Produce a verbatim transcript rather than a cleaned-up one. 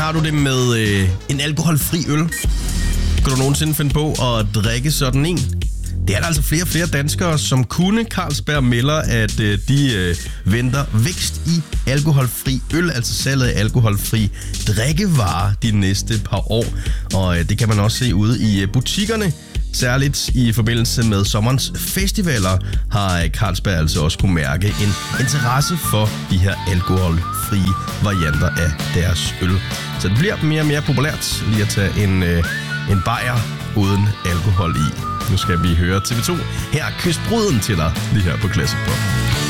har du det med øh, en alkoholfri øl? Kan du nogensinde finde på at drikke sådan en? Det er der altså flere og flere danskere, som kunne. Carlsberg melder, at øh, de øh, venter vækst i alkoholfri øl, altså salget af alkoholfri drikkevarer de næste par år. Og øh, det kan man også se ude i øh, butikkerne. Særligt i forbindelse med sommerens festivaler har Carlsberg altså også kunne mærke en interesse for de her alkoholfrie varianter af deres øl. Så det bliver mere og mere populært lige at tage en, øh, en bajer uden alkohol i. Nu skal vi høre T V to. Her er Kys bruden til dig lige her på Classic Pop.